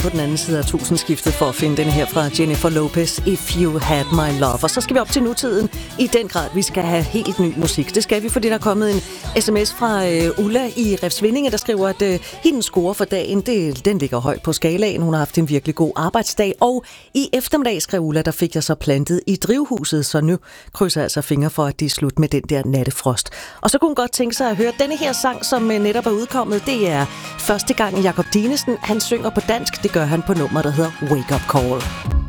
på den anden side af tusindskiftet for at finde den her fra Jennifer Lopez, If You Had My Love. Og så skal vi op til nutiden i den grad. Vi skal have helt ny musik. Det skal vi, fordi der er kommet en sms fra Ulla i Refsvindinge, der skriver, at hendes score for dagen, den ligger højt på skalaen. Hun har haft en virkelig god arbejdsdag. Og i eftermiddag, skrev Ulla, der fik jeg så plantet i drivhuset, så nu krydser jeg altså fingre for, at det er slut med den der nattefrost. Og så kunne hun godt tænke sig at høre denne her sang, som netop er udkommet. Det er første gang Jakob Dinesen. Han synger på dansk. Det gør han på nummer, der hedder Wake Up Call.